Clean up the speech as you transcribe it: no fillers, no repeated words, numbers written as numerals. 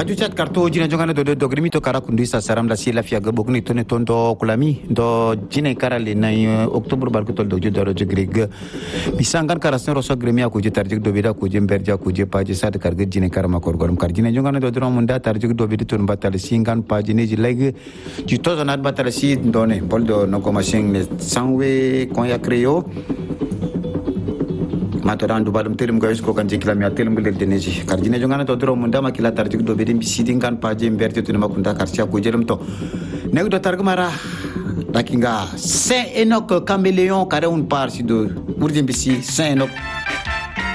Radio chat karto jina jongana do grimi to kara kundu sa saram da si la fia gabo ni to ne tondo kulami do jina kara le na octobre barko tol do jodoro je greg bisangan kara sen roso gremi ko je tarjik do bida ko je berja ko je paje sad karge jina kara ma kor gorum kar jina jongana do dro munda tarjik do bida ton batal singan paje ne je leg ju to zonat batal si done bol do no ko machine ne sanwe kon ya creo matoran du badum telum gayus ko kan jikila mi telum gel deneji karjine jongana to dro munda makila tarjik do bedem bisidin kan paje mberte to makunda karcia ko jelum to nek do targumara dakinga Saint Enoch caméléon kare un par si do urdim bisi Saint Enoch